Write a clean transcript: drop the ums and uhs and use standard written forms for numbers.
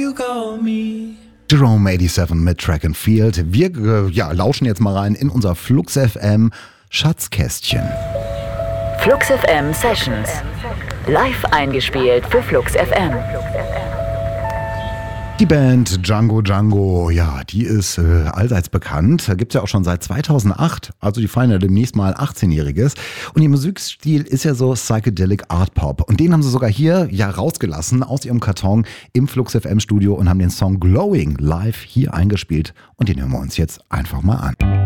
Jerome 87 mit Track and Field. Wir lauschen jetzt mal rein in unser Flux FM Schatzkästchen. Flux FM Sessions. Live eingespielt für Flux FM. Die Band Django Django, ja, die ist allseits bekannt. Gibt es ja auch schon seit 2008. Also die feiern ja demnächst mal 18-Jähriges. Und ihr Musikstil ist ja so Psychedelic Art Pop. Und den haben sie sogar hier rausgelassen aus ihrem Karton im Flux FM Studio und haben den Song Glowing live hier eingespielt. Und den hören wir uns jetzt einfach mal an.